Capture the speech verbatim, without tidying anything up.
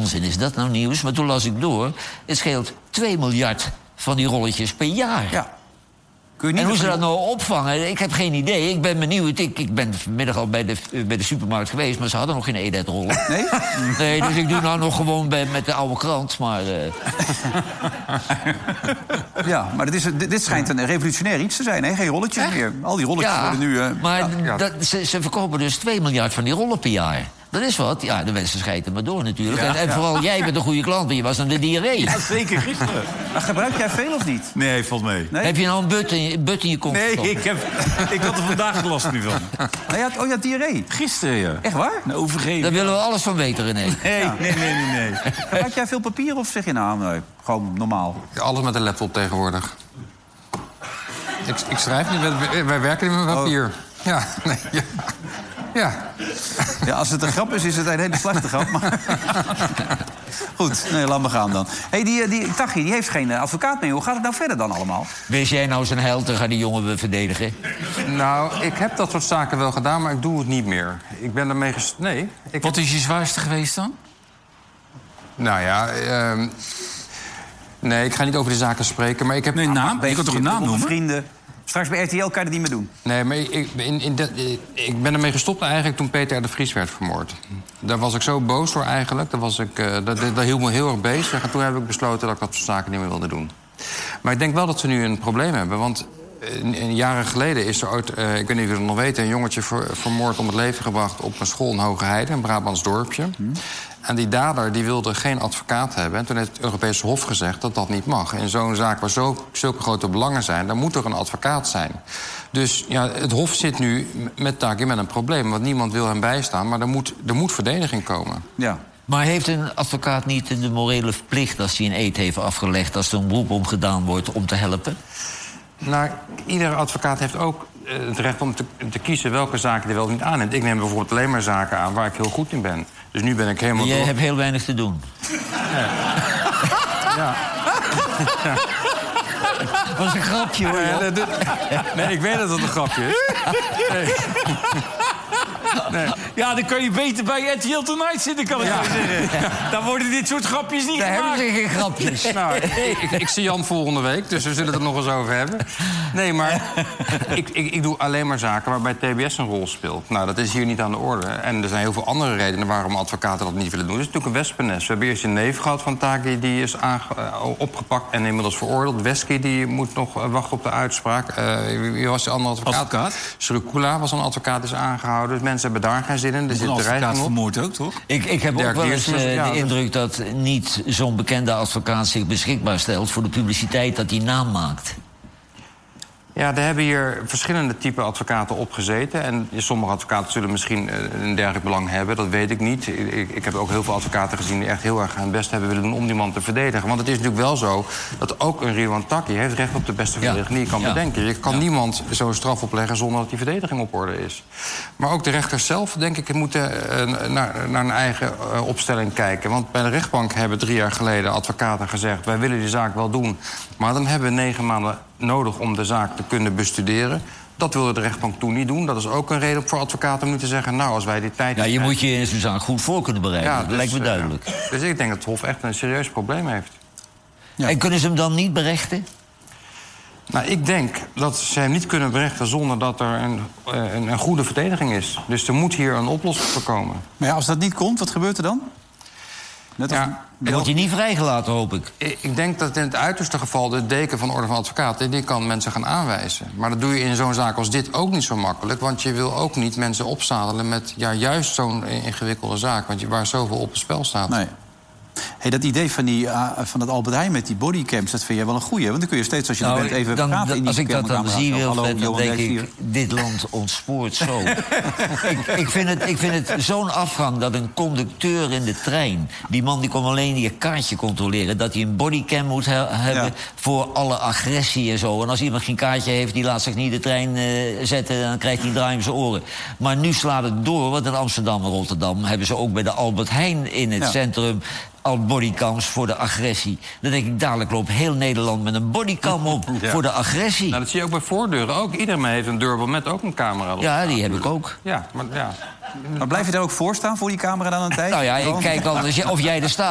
onzin is dat nou nieuws? Maar toen las ik door, het scheelt twee miljard van die rolletjes per jaar. Ja. Kun je niet en hoe ze meer... dat nou opvangen, ik heb geen idee. Ik ben benieuwd. Ik, ik ben vanmiddag al bij de, bij de supermarkt geweest, maar ze hadden nog geen Edet-rollen. Nee? Nee, dus ik doe nou nog gewoon bij, met de oude krant, maar... Uh... Ja, maar dit, is, dit, dit schijnt een revolutionair iets te zijn, hè? Geen rolletjes Echt? meer. Al die rolletjes ja, worden nu... Uh, maar ja. dat, ze, ze verkopen dus twee miljard van die rollen per jaar. Dat is wat. Ja, de mensen schijten maar door natuurlijk. Ja, en, en ja. vooral jij bent een goede klant, want je was aan de diarree. Ja, zeker gisteren. Maar gebruik jij veel of niet? Nee, valt mee. Nee? Heb je nou een but in je, but in je kont Nee, gestopt? ik, heb, ik had er vandaag last nu van. Nee, je had, oh, je had diarree. Gisteren, ja. Echt waar? Nou, overgeven. Daar willen we alles van weten, René. Nee, Ja. nee, nee, nee, nee. Gebruik jij veel papier of zeg je nou, nee, gewoon normaal? Alles met een laptop tegenwoordig. Ik, ik schrijf niet met... Wij werken niet met papier. Oh. Ja, nee, ja. Ja. Ja, als het een grap is, is het een hele slechte grap. Maar... Goed, nee, laat maar gaan dan. Hey, die, die Tachi, die heeft geen advocaat meer. Hoe gaat het nou verder dan allemaal? Wees jij nou zijn held, dan gaan die jongen verdedigen? Nou, ik heb dat soort zaken wel gedaan, maar ik doe het niet meer. Ik ben ermee ges... Nee. Ik Wat is je zwaarste geweest dan? Nou ja, uh, nee, ik ga niet over die zaken spreken, maar ik heb... Nee, naam? Je kan toch een naam noemen? Vrienden. Straks bij R T L kan je dat niet meer doen. Nee, maar ik, in, in de, ik ben ermee gestopt eigenlijk toen Peter R. de Vries werd vermoord. Daar was ik zo boos voor eigenlijk. Daar, was ik, uh, dat, dat, dat hield me heel erg bezig. En toen heb ik besloten dat ik dat soort zaken niet meer wilde doen. Maar ik denk wel dat ze nu een probleem hebben. Want in, in jaren geleden is er ooit, uh, ik weet niet of jullie het nog weten... een jongetje ver, vermoord om het leven gebracht op een school in Hoge Heide, een Brabants dorpje. Hmm. En die dader die wilde geen advocaat hebben. En toen heeft het Europese Hof gezegd dat dat niet mag. In zo'n zaak waar zo, zulke grote belangen zijn, dan moet er een advocaat zijn. Dus ja, het Hof zit nu met Taki met een probleem. Want niemand wil hem bijstaan, maar er moet, er moet verdediging komen. Ja. Maar heeft een advocaat niet de morele plicht, als hij een eed heeft afgelegd, als er een beroep om gedaan wordt, om te helpen? Nou, iedere advocaat heeft ook het recht om te, te kiezen welke zaken hij wel niet aanneemt. Ik neem bijvoorbeeld alleen maar zaken aan waar ik heel goed in ben. Dus nu ben ik helemaal... Jij door... hebt heel weinig te doen. Ja. Ja. Ja. Dat was een grapje, hoor. Ja, dat doet... Nee, ik weet dat het een grapje is. Nee. Nee. Ja, dan kan je beter bij R T L Tonight zitten, kan ik ja. zeggen. Ja. Dan worden dit soort grapjes niet Daar gemaakt. hebben ze geen grapjes. Nou, ik, ik, ik zie Jan volgende week, dus we zullen het er nog eens over hebben. Nee, maar ik, ik, ik doe alleen maar zaken waarbij T B S een rol speelt. Nou, dat is hier niet aan de orde. En er zijn heel veel andere redenen waarom advocaten dat niet willen doen. Het is natuurlijk een wespennest. We hebben eerst een neef gehad van Taki, die is aange, uh, opgepakt en inmiddels veroordeeld. Wesky, die moet nog uh, wachten op de uitspraak. Uh, wie was die andere advocaat? Advocaat? Srukula was een advocaat, die is aangehouden. Dus mensen hebben daar geen zin in. Er zit een advocaat dreiging op. vermoord ook, toch? Ik, ik heb Dirk ook wel eens Wiersma, uh, ja, de dus- indruk dat niet zo'n bekende advocaat zich beschikbaar stelt voor de publiciteit dat hij naam maakt. Ja, er hebben hier verschillende typen advocaten op gezeten. En sommige advocaten zullen misschien een dergelijk belang hebben. Dat weet ik niet. Ik, ik heb ook heel veel advocaten gezien die echt heel erg hun best hebben willen doen om die man te verdedigen. Want het is natuurlijk wel zo dat ook een Ridwan Taki heeft recht op de beste verdediging die je kan Ja. bedenken. Je kan Ja. niemand zo'n straf opleggen zonder dat die verdediging op orde is. Maar ook de rechters zelf, denk ik, moeten uh, naar, naar een eigen uh, opstelling kijken. Want bij de rechtbank hebben drie jaar geleden advocaten gezegd: wij willen die zaak wel doen, maar dan hebben we negen maanden nodig om de zaak te kunnen bestuderen. Dat wilde de rechtbank toen niet doen. Dat is ook een reden voor advocaten om nu te zeggen: nou, als wij die tijd... Ja, je moet je in zo'n zaak goed voor kunnen bereiden. Ja, dat dus, lijkt me uh, duidelijk. Dus ik denk dat het Hof echt een serieus probleem heeft. Ja. En kunnen ze hem dan niet berechten? Nou, ik denk dat ze hem niet kunnen berechten zonder dat er een, een, een goede verdediging is. Dus er moet hier een oplossing voor komen. Maar ja, als dat niet komt, wat gebeurt er dan? Net als... Ja, Dan wordt hij niet vrijgelaten, hoop ik. Ik ik denk dat in het uiterste geval de deken van de Orde van Advocaten... die kan mensen gaan aanwijzen. Maar dat doe je in zo'n zaak als dit ook niet zo makkelijk. Want je wil ook niet mensen opzadelen met ja, juist zo'n ingewikkelde zaak. Want je, waar zoveel op het spel staat. Nee. Hey, dat idee van, die, uh, van dat Albert Heijn met die bodycams, dat vind jij wel een goeie. Want dan kun je steeds, als je Nou, er bent, even dan, praten dan, in die als ik dat dan camera. zie, Hallo, Wilfred, dan Johan denk Dijksvier. ik, dit land ontspoort zo. ik, ik vind het, ik vind het zo'n afgang dat een conducteur in de trein... die man die kon alleen je kaartje controleren... dat hij een bodycam moet he- hebben Ja. voor alle agressie en zo. En als iemand geen kaartje heeft, die laat zich niet de trein uh, zetten... dan krijgt hij een draai om zijn oren. Maar nu slaat het door, want in Amsterdam en Rotterdam... hebben ze ook bij de Albert Heijn in het Ja. centrum... al bodycams voor de agressie. Dan denk ik, dadelijk loopt heel Nederland met een bodycam op... Ja. voor de agressie. Nou, dat zie je ook bij voordeuren. Ook iedereen heeft een deurbel met ook een camera erop. Ja, die heb ik ook. Ja, maar ja. Maar blijf je daar ook voor staan, voor die camera dan een tijd? Nou ja, ik Johan? kijk al of jij er staat.